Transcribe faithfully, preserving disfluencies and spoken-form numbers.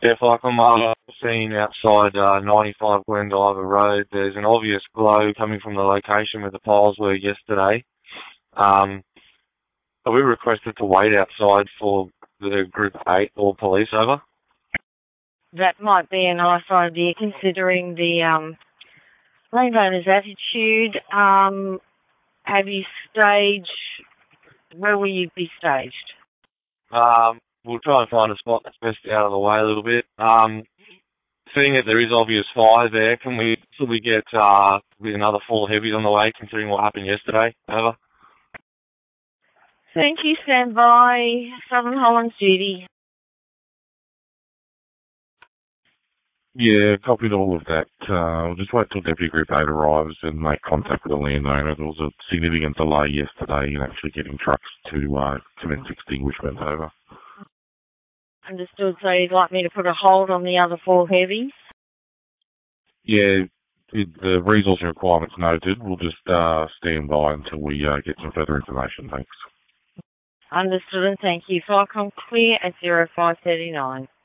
Jeff, like I'm uh, seeing outside uh, ninety-five Glendiver Road, there's an obvious glow coming from the location where the piles were yesterday. Um, are we requested to wait outside for the Group eight or police over? That might be a nice idea considering the um, landowner's attitude. Um, have you staged, where will you be staged? Um, we'll try and find a spot that's best out of the way a little bit. Um, seeing that there is obvious fire there, can we should we get uh, with another four heavies on the way, considering what happened yesterday? Over. Thank you. Stand by. Southern Hollands duty. Yeah, copied all of that. Uh, we'll just wait till Deputy Group eight arrives and make contact with the landowner. There was a significant delay yesterday in actually getting trucks to uh, commence extinguishment. Over. Understood. So you'd like me to put a hold on the other four heavies? Yeah, it, the resourcing requirements noted. We'll just uh, stand by until we uh, get some further information. Thanks. Understood, and thank you. Fire com clear at zero five thirty-nine.